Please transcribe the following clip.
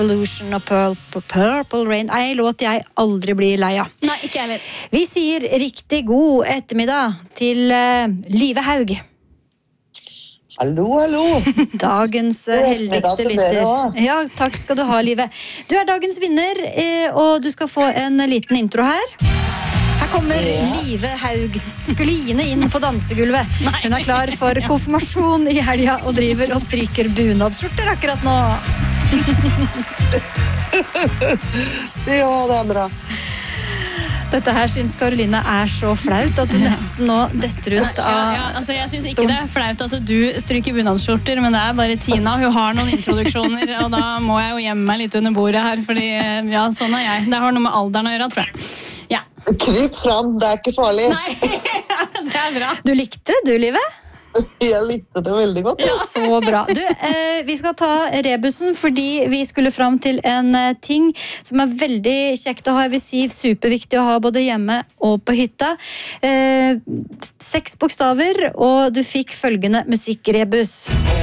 Illusion of Purple Rain er en låt jeg aldri blir lei av. Nei, ikke jeg heller. Vi sier riktig god ettermiddag til Live Haug. Hallo, hallo. Dagens heldigste lytter. Ja, takk skal du ha, Live. Du er dagens vinner, og du skal få en liten intro her. Her kommer Live Haug skliende inn på dansegulvet. Hun er klar for konfirmasjon i helga og driver og stryker bunadsskjorter akkurat nå. Ja, det er bra. Dette her synes Karoline er så flaut at du nesten nå detter ut av altså jeg synes ikke det er flaut at du stryker bunadsskjorter, men det er bare Tina. Hun har noen introduksjoner, og da må jeg jo gjemme meg litt under bordet her, fordi ja, sånn er jeg. Det har noe med alderen å gjøre, tror jeg. Ja. Kryp fram, det er ikke farlig. Nei, det er bra. Du likte det, du, Live? Jeg likte det veldig godt. Ja. Så bra. Du, vi skal ta rebusen, fordi vi skulle fram til en ting som er veldig kjekt å ha, jeg vil si superviktig å ha både hjemme og på hytta. 6 bokstaver, og du fikk følgende musikkrebus.